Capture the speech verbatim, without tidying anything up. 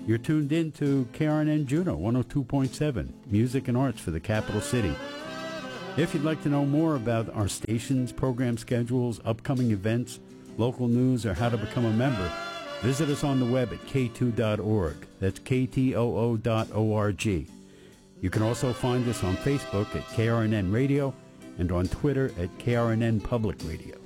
You're tuned in to K R N N Juneau one oh two point seven, music and arts for the capital city. If you'd like to know more about our stations, program schedules, upcoming events, local news, or how to become a member, visit us on the web at k two dot org. That's k t o o dot org. You can also find us on Facebook at K R N N Radio and on Twitter at K R N N Public Radio.